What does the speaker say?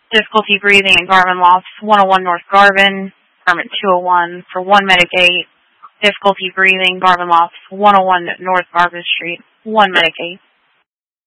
Difficulty breathing in Garvin Lofts, 101 North Garvin, permit 201 for 1 Medicaid. Difficulty breathing, Garvin Lofts, 101 North Garvin Street, 1 Medicaid.